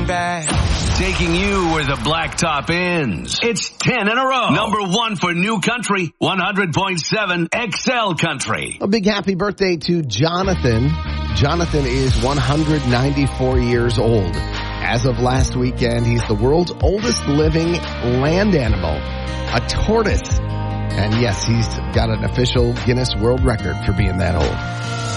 back. Taking you where the blacktop ends. It's 10 in a row. Number 1 for New Country, 100.7 XL Country. A big happy birthday to Jonathan. Jonathan is 194 years old. As of last weekend, he's the world's oldest living land animal, a tortoise. And yes, he's got an official Guinness World Record for being that old.